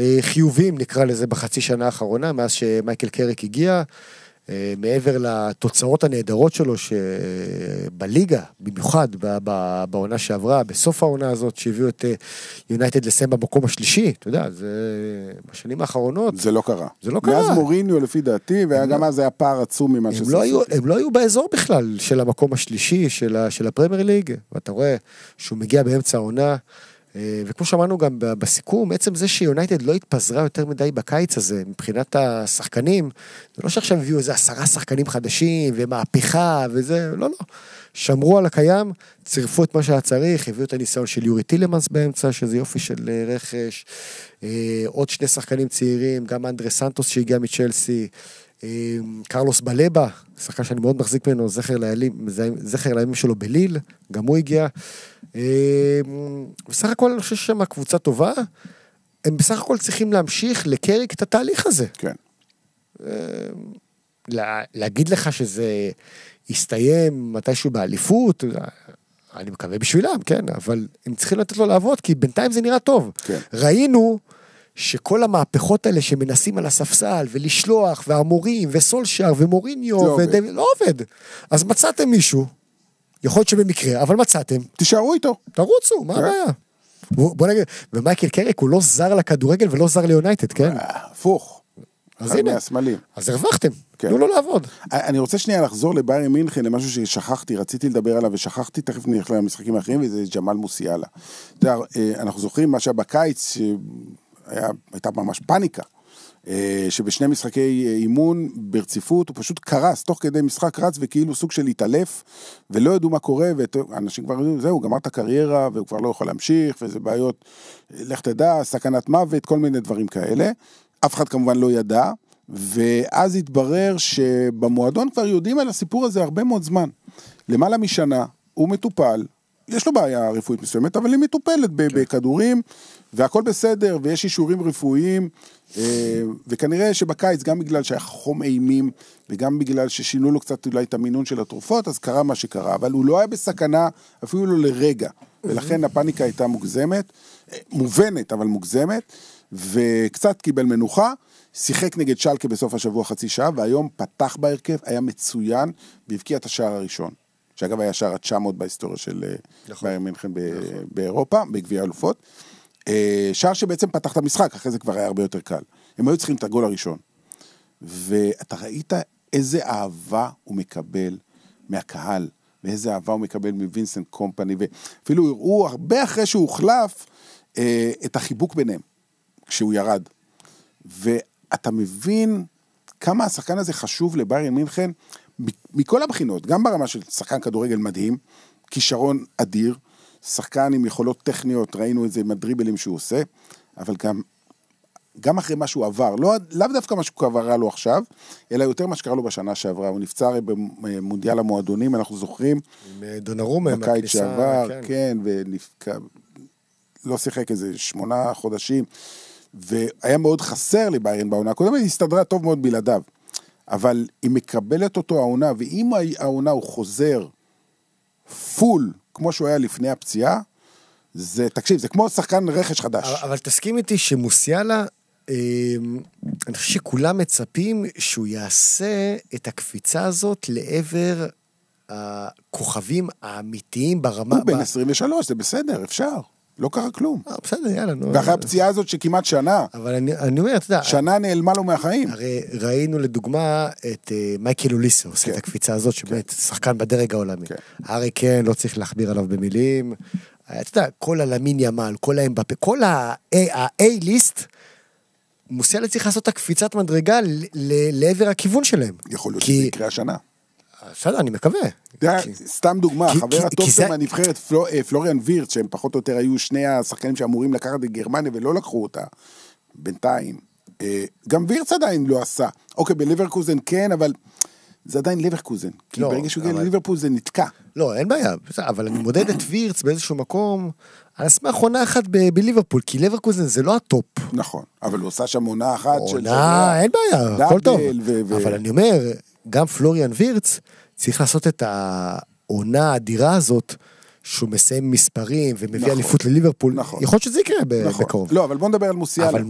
חיובים, נקרא לזה, בחצי שנה האחרונה, מאז שמייקל קריק הגיע, מעבר לתוצאות הנהדרות שלו, שבליגה, במיוחד בעונה שעברה, בסוף העונה הזאת, שהביאו את יונייטד לסיים במקום השלישי, אתה יודע, זה בשנים האחרונות. זה לא קרה. זה לא קרה. מאז מוריניו לפי דעתי, וגם אז היה פער עצום ממה שסוף. הם לא היו באזור בכלל של המקום השלישי של הפרמייר ליג, ואתה רואה שהוא מגיע באמצע העונה, וכמו שאמרנו גם בסיכום, עצם זה שיונייטד לא התפזרה יותר מדי בקיץ הזה, מבחינת השחקנים, זה לא שעכשיו הביאו איזה 10 שחקנים חדשים, ומהפכה וזה, לא. שמרו על הקיים, צירפו את מה שהיה צריך, הביאו את הניסיון של יורי טילמנס באמצע, שזה יופי של רכש, עוד 2 שחקנים צעירים, גם אנדרה סנטוס שהגיע מצ'לסי, קרלוס בלבה, שחקן שאני מאוד מחזיק ממנו, זכר לימים שלו בליל, גם הוא הגיע. בסך הכל אני חושב שמה קבוצה טובה, הם בסך הכל צריכים להמשיך לקריק את התהליך הזה. כן. להגיד לך שזה יסתיים מתישהו באליפות, אני מקווה בשבילם, כן, אבל הם צריכים לתת לו לעבוד, כי בינתיים זה נראה טוב. כן. ראינו שכל המהפכות האלה שמנסים על הספסל, ולשלוח, והמורים, וסולשר, ומוריניו, לא עובד. אז מצאתם מישהו, יכול להיות שבמקרה, אבל מצאתם. תישארו איתו. תרוצו, מה הבעיה? בוא נגיד, ומייקל קריק הוא לא זר לכדורגל, ולא זר ליונייטד, כן? הפוך. אז הנה. מהסמלים. אז הרווחתם, תנו לו לעבוד. אני רוצה שנייה לחזור לביירן מינכן, למשהו ששכחתי, רציתי לדבר עליו, ושכחתי, תכף נלך למשחקים האחרים, וזה ג'מאל מוסיאלה. אנחנו זוכרים מה שהיה בקיץ, הייתה ממש פאניקה, שבשני משחקי אימון ברציפות, הוא פשוט קרס, תוך כדי משחק רץ, וכאילו סוג של להתעלף, ולא ידעו מה קורה, ואנשים כבר יודעים, זהו, גמר את הקריירה, והוא כבר לא יכול להמשיך, וזה בעיות, לך תדע, סכנת מוות, כל מיני דברים כאלה. אף אחד כמובן לא ידע, ואז התברר שבמועדון כבר יודעים על הסיפור הזה הרבה מאוד זמן. למעלה משנה, הוא מטופל, יש לו בעיה רפואית מסוימת, אבל היא מטופלת בכדורים, והכל בסדר, ויש אישורים רפואיים, וכנראה שבקיץ, גם בגלל שהיה חום אימים, וגם בגלל ששינו לו קצת אולי את המינון של התרופות, אז קרה מה שקרה, אבל הוא לא היה בסכנה, אפילו לא לרגע, ולכן הפאניקה הייתה מוגזמת, מובנת, אבל מוגזמת, וקצת קיבל מנוחה, שיחק נגד שלקה בסוף השבוע חצי שעה, והיום פתח בהרכב, היה מצוין, והבקיע את השער הראשון, שאגב היה שער 900 בהיסטוריה של ביירן מינכן באירופה, בגביע האלופות, שער שבעצם פתח את המשחק, אחרי זה כבר היה הרבה יותר קל. הם היו צריכים את הגול הראשון. ואתה ראית איזה אהבה הוא מקבל מהקהל, ואיזה אהבה הוא מקבל מווינסנט קומפני, ואפילו הראו הרבה אחרי שהוא הוחלף את החיבוק ביניהם, כשהוא ירד. ואתה מבין כמה השחקן הזה חשוב לביירן מינכן, מכל הבחינות, גם ברמה של שחקן כדורגל מדהים, כישרון אדיר, שחקן עם יכולות טכניות, ראינו את זה עם הדריבלים שהוא עושה, אבל גם אחרי מה שהוא עבר, לאו דווקא מה שקרה לו עכשיו, אלא יותר מה שקרה לו בשנה שעברה, הוא נפצע במונדיאל המועדונים, אנחנו זוכרים, עם דונרומה, בקיץ שעבר, כן, ולא שיחק איזה 8 חודשים, והיה מאוד חסר לביירן בעונה הקודמת, היא הסתדרה טוב מאוד בלעדיו, אבל היא מקבלת אותו העונה, ואם העונה הוא חוזר פול, כמו שהוא היה לפני הפציעה, זה, תקשיב, זה כמו שחקן רכש חדש. אבל תסכים איתי שמוסיאלה, אני חושב שכולם מצפים שהוא יעשה את הקפיצה הזאת לעבר הכוכבים האמיתיים ברמה... הוא בן 23, זה בסדר, אפשר. לא קרה כלום. בסדר, יאללה. ואחרי הפציעה הזאת שכמעט שנה. אבל אני אומר, אתה יודע... שנה נעלמה לו מהחיים. הרי ראינו לדוגמה את מייקל אוליסו, עושה את הקפיצה הזאת, שבאמת שחקן בדרג העולמי. הרי כן, לא צריך להכביר עליו במילים. אתה יודע, כל הלמין ימל, כל האמבפה, כל ה-A-ליסט, מוסיאלה צריך לעשות את הקפיצת מדרגה לעבר הכיוון שלהם. יכול להיות שזה יקרה השנה. בסדר, אני מקווה. סתם דוגמה, חבר הטוב של מהנבחרת פלוריאן וירץ, שהם פחות או יותר היו שני השחקנים שאמורים לקחת את גרמניה ולא לקחו אותה, בינתיים. גם וירץ עדיין לא עשה. אוקיי, בליברקוזן כן, אבל זה עדיין ליברקוזן. כי ברגע שהוא הגיע לליברפול זה נתקע. לא, אין בעיה. אבל אני מודד את וירץ באיזשהו מקום, על אסמך עונה אחת בליברפול, כי ליברקוזן זה לא הטופ. נכון, אבל הוא עושה שם עונה אחת של... עונה, אין בעיה, הכל טוב. אבל אני אומר, גם פלוריאן וירץ צריך לעשות את העונה האדירה הזאת, שהוא מסיים מספרים ומביא אליפות לליברפול. יכול להיות שזה יקרה בקרוב. לא, אבל בוא נדבר על מוסיאלה.